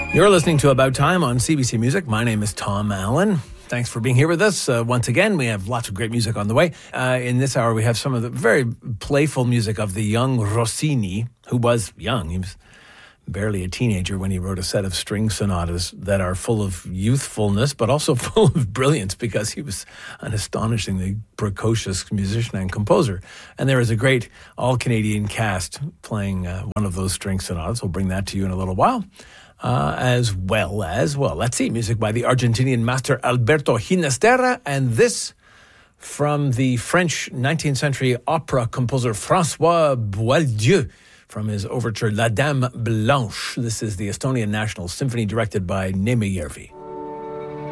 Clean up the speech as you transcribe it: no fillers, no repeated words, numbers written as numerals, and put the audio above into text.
You're listening to About Time on CBC Music. My name is Tom Allen. Thanks for being here with us. Once again, we have lots of great music on the way. In this hour, we have some of the very playful music of the young Rossini, who was young. He was barely a teenager when he wrote a set of string sonatas that are full of youthfulness, but also full of brilliance because he was an astonishingly precocious musician and composer. And there is a great all-Canadian cast playing one of those string sonatas. We'll bring that to you in a little while. As well, let's see, music by the Argentinian master Alberto Ginastera, and this from the French 19th century opera composer François Boieldieu from his overture La Dame Blanche. This is the Estonian National Symphony directed by Neeme Järvi.